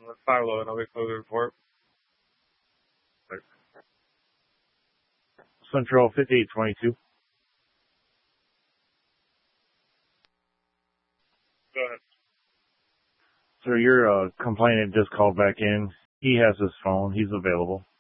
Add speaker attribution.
Speaker 1: Let's fire low and I'll wait for the report.
Speaker 2: Central 5822.
Speaker 1: Go ahead.
Speaker 2: Sir, your complainant just called back in. He has his phone. He's available.